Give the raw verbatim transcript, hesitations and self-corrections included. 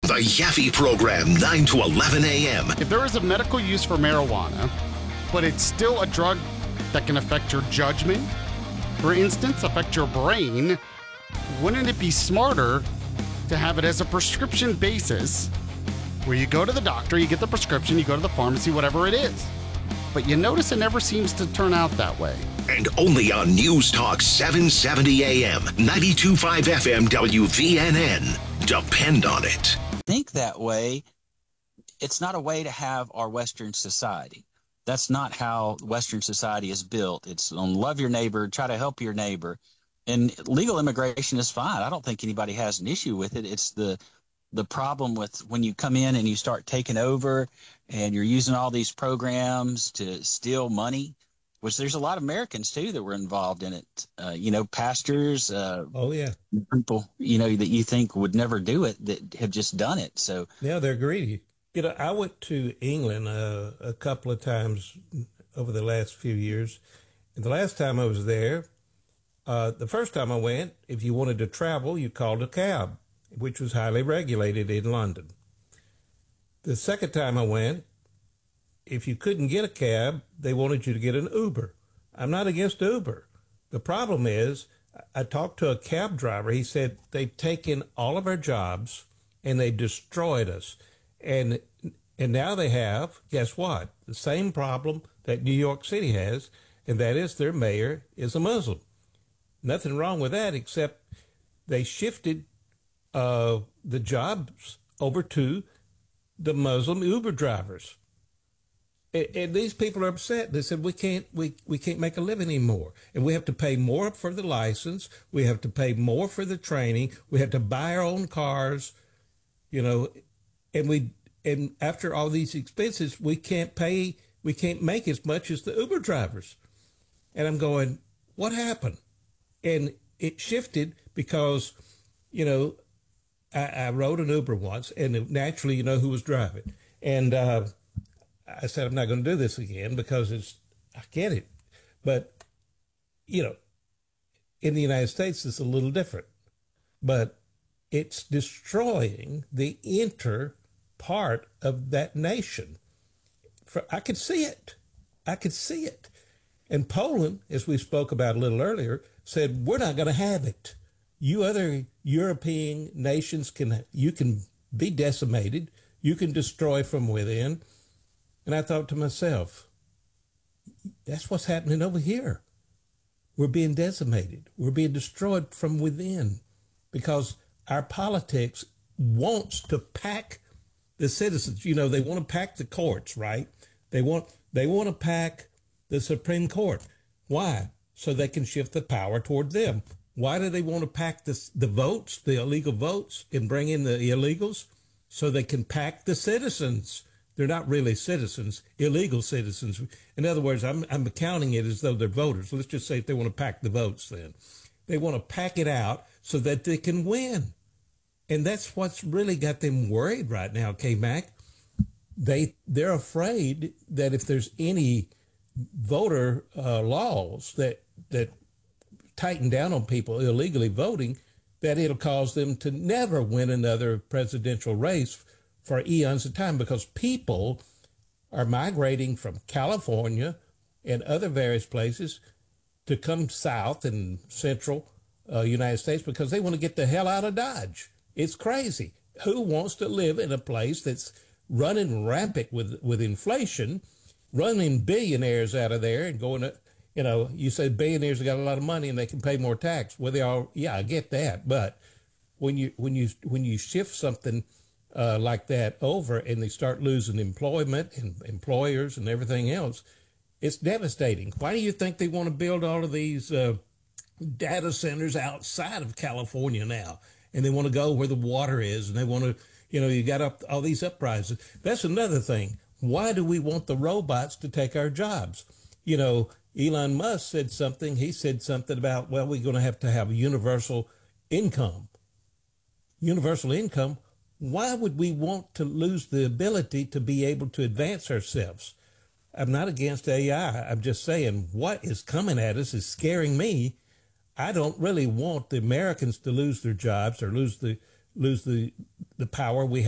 The Yaffe Program, nine to eleven a.m. If there is a medical use for marijuana, but it's still a drug that can affect your judgment, for instance, affect your brain, wouldn't it be smarter to have it as a prescription basis where you go to the doctor, you get the prescription, you go to the pharmacy, whatever it is. But you notice it never seems to turn out that way. And only on News Talk seven seventy a.m., ninety-two point five F M W V N N. Depend on it. Think that way. It's not a way to have our Western society. That's not how Western society is built. It's on love your neighbor, try to help your neighbor. And legal immigration is fine. I don't think anybody has an issue with it. It's the the problem with when you come in and you start taking over and you're using all these programs to steal money, which there's a lot of Americans, too, that were involved in it. Uh, you know, pastors. Uh, oh, yeah. People, you know, that you think would never do it that have just done it. So, yeah, they're greedy. You know, I went to England uh, a couple of times over the last few years. And the last time I was there, uh, the first time I went, if you wanted to travel, you called a cab, which was highly regulated in London. The second time I went, if you couldn't get a cab, they wanted you to get an Uber. I'm not against Uber. The problem is, I talked to a cab driver. He said they've taken all of our jobs and they destroyed us. And and now they have, guess what? The same problem that New York City has, and that is their mayor is a Muslim. Nothing wrong with that, except they shifted uh, the jobs over to the Muslim Uber drivers. And, and these people are upset. They said, we can't, we, we can't make a living anymore. And we have to pay more for the license. We have to pay more for the training. We have to buy our own cars, you know, and we, and after all these expenses, we can't pay, we can't make as much as the Uber drivers. And I'm going, what happened? And it shifted because, you know, I, I rode an Uber once, and naturally, you know who was driving. And uh, I said, I'm not going to do this again because it's, I get it. But, you know, in the United States, it's a little different. But it's destroying the inner part of that nation. For, I could see it. I could see it. And Poland, as we spoke about a little earlier, said, we're not going to have it. You other European nations can, you can be decimated. You can destroy from within. And I thought to myself, that's what's happening over here. We're being decimated. We're being destroyed from within because our politics wants to pack the citizens. You know, they want to pack the courts, right? They want, they want to pack the Supreme Court. Why? So they can shift the power toward them. Why do they want to pack this, the votes, the illegal votes, and bring in the illegals? So they can pack the citizens. They're not really citizens, illegal citizens. In other words, I'm, I'm counting it as though they're voters. Let's just say if they want to pack the votes then. They want to pack it out so that they can win. And that's what's really got them worried right now, K-Mac. They, they're afraid that if there's any voter uh, laws that that tighten down on people illegally voting, that it'll cause them to never win another presidential race for eons of time because people are migrating from California and other various places to come south and central uh, United States because they want to get the hell out of Dodge. It's crazy. Who wants to live in a place that's running rampant with, with inflation, running billionaires out of there and going to, you know, you say billionaires have got a lot of money and they can pay more tax. Well, they all, yeah, I get that. But when you, when you, when you shift something uh, like that over and they start losing employment and employers and everything else, it's devastating. Why do you think they want to build all of these uh, data centers outside of California now? And they want to go where the water is and they want to, you know, you got up all these uprisings. That's another thing. Why do we want the robots to take our jobs? You know, Elon Musk said something. He said something about, well, we're going to have to have a universal income. Universal income. Why would we want to lose the ability to be able to advance ourselves? I'm not against A I. I'm just saying what is coming at us is scaring me. I don't really want the Americans to lose their jobs or lose the lose the the power we have.